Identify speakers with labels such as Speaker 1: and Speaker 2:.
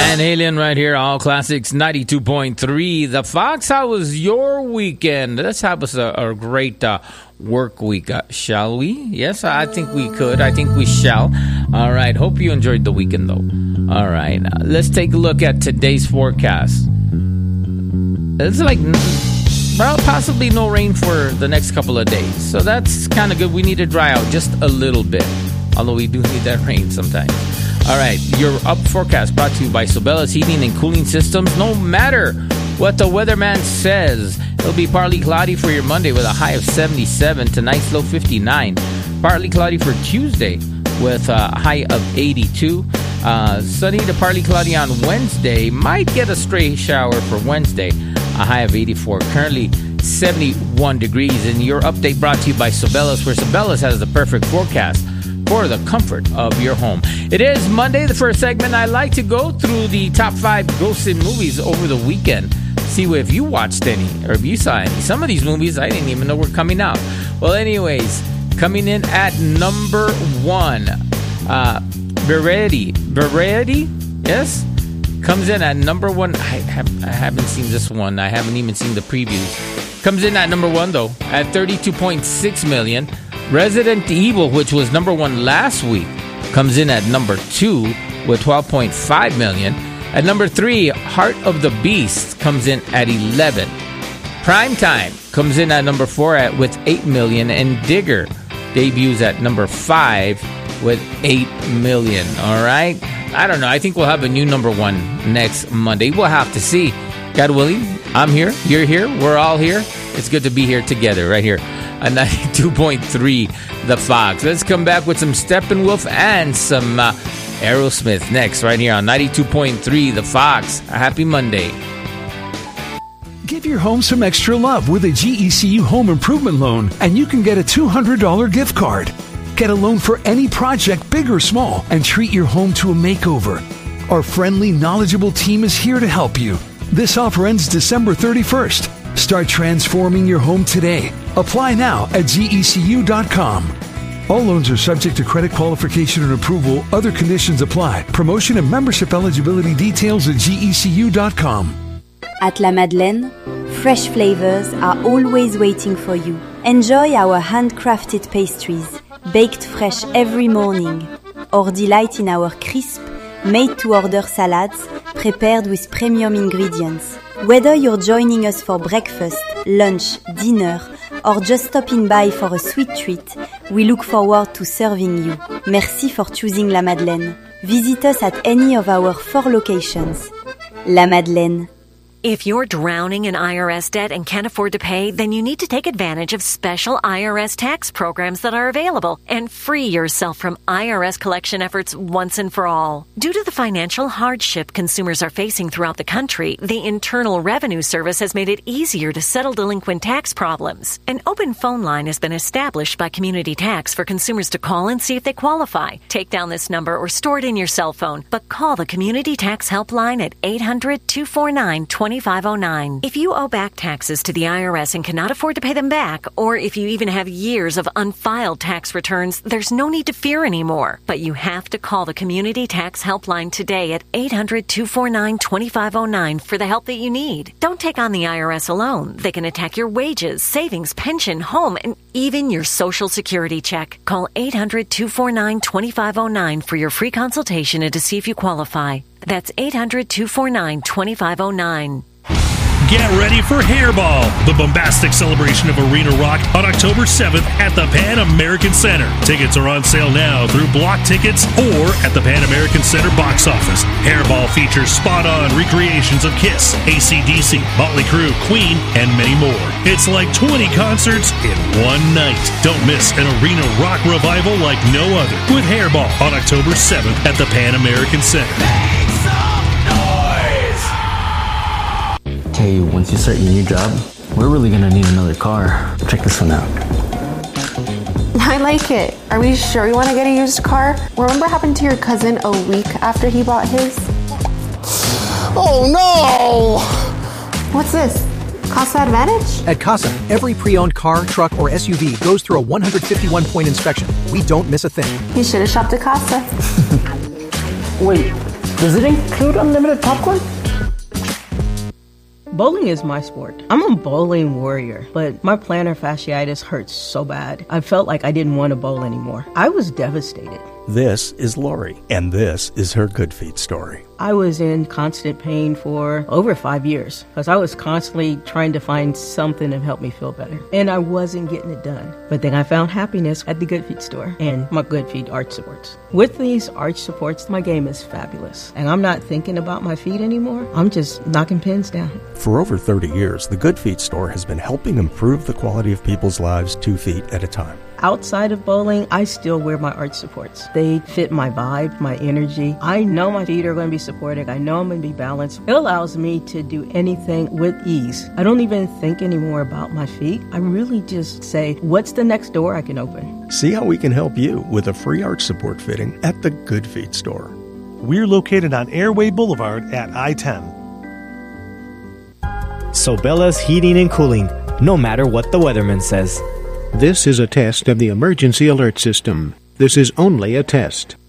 Speaker 1: Van Halen right here, All Classics 92.3. The Fox, how was your weekend? Let's have us a great work week, shall we? Yes, I think we could. I think we shall. All right, hope you enjoyed the weekend, though. All right, let's take a look at today's forecast. It's like possibly no rain for the next couple of days, so that's kind of good. We need to dry out just a little bit, although we do need that rain sometimes. All right, your up forecast brought to you by Sobella's Heating and Cooling Systems. No matter what the weatherman says, it'll be partly cloudy for your Monday with a high of 77, tonight's low 59. Partly cloudy for Tuesday with a high of 82. Sunny to partly cloudy on Wednesday. Might get a stray shower for Wednesday, a high of 84. Currently 71 degrees. And your update brought to you by Sobella's, where Sobella's has the perfect forecast for the comfort of your home. It is Monday, the first segment. I like to go through the top 5 grossing movies over the weekend. See if you watched any or if you saw any. Some of these movies I didn't even know were coming out. Well, anyways, coming in at number 1, Variety, yes, comes in at number 1. I haven't seen this one. I haven't even seen the previews. Comes in at number 1 though, at 32.6 million. Resident Evil, which was number 1 last week, comes in at number 2 with 12.5 million. At number 3, Heart of the Beast comes in at 11. Primetime comes in at number 4 with 8 million. And Digger debuts at number 5 with 8 million. All right? I don't know. I think we'll have a new number 1 next Monday. We'll have to see. God willing, I'm here. You're here. We're all here. It's good to be here together right here on 92.3 The Fox. Let's come back with some Steppenwolf and some Aerosmith next right here on 92.3 The Fox. A happy Monday.
Speaker 2: Give your home some extra love with a GECU home improvement loan, and you can get a $200 gift card. Get a loan for any project, big or small, and treat your home to a makeover. Our friendly, knowledgeable team is here to help you. This offer ends December 31st. Start transforming your home today. Apply now at GECU.com. All loans are subject to credit qualification and approval. Other conditions apply. Promotion and membership eligibility details at GECU.com.
Speaker 3: At La Madeleine, fresh flavors are always waiting for you. Enjoy our handcrafted pastries, baked fresh every morning, or delight in our crisp, made-to-order salads prepared with premium ingredients. Whether you're joining us for breakfast, lunch, dinner, or just stopping by for a sweet treat, we look forward to serving you. Merci for choosing La Madeleine. Visit us at any of our 4 locations. La Madeleine.
Speaker 4: If you're drowning in IRS debt and can't afford to pay, then you need to take advantage of special IRS tax programs that are available and free yourself from IRS collection efforts once and for all. Due to the financial hardship consumers are facing throughout the country, the Internal Revenue Service has made it easier to settle delinquent tax problems. An open phone line has been established by Community Tax for consumers to call and see if they qualify. Take down this number or store it in your cell phone, but call the Community Tax Helpline at 800-249-2509. If you owe back taxes to the IRS and cannot afford to pay them back, or if you even have years of unfiled tax returns, there's no need to fear anymore. But you have to call the Community Tax Helpline today at 800-249-2509 for the help that you need. Don't take on the IRS alone. They can attack your wages, savings, pension, home, and even your Social Security check. Call 800-249-2509 for your free consultation and to see if you qualify. That's 800-249-2509.
Speaker 5: Get ready for Hairball, the bombastic celebration of arena rock on October 7th at the Pan American Center. Tickets are on sale now through Block Tickets or at the Pan American Center box office. Hairball features spot-on recreations of Kiss, AC/DC, Motley Crue, Queen, and many more. It's like 20 concerts in one night. Don't miss an arena rock revival like no other with Hairball on October 7th at the Pan American Center.
Speaker 6: Hey, once you start your new job, we're really gonna need another car. Check this one out.
Speaker 7: I like it. Are we sure we want to get a used car? Remember what happened to your cousin a week after he bought his?
Speaker 8: Oh no!
Speaker 7: What's this? Casa Advantage?
Speaker 9: At Casa, every pre-owned car, truck, or SUV goes through a 151-point inspection. We don't miss a thing.
Speaker 7: You should have shopped at Casa.
Speaker 6: Wait, Does it include unlimited popcorn?
Speaker 10: Bowling is my sport. I'm a bowling warrior, but my plantar fasciitis hurts so bad. I felt like I didn't want to bowl anymore. I was devastated.
Speaker 11: This is Lori, and this is her Good Feet story.
Speaker 10: I was in constant pain for over 5 years because I was constantly trying to find something to help me feel better. And I wasn't getting it done. But then I found happiness at the Good Feet store and my Good Feet arch supports. With these arch supports, my game is fabulous. And I'm not thinking about my feet anymore. I'm just knocking pins down.
Speaker 11: For over 30 years, the Good Feet store has been helping improve the quality of people's lives 2 feet at a time.
Speaker 10: Outside of bowling, I still wear my arch supports. They fit my vibe, my energy. I know my feet are going to be supported. I know I'm going to be balanced. It allows me to do anything with ease. I don't even think anymore about my feet. I really just say, what's the next door I can open?
Speaker 11: See how we can help you with a free arch support fitting at the Good Feet store.
Speaker 12: We're located on Airway Boulevard at I-10.
Speaker 13: Sobella's Heating and Cooling, no matter what the weatherman says.
Speaker 14: This is a test of the emergency alert system. This is only a test.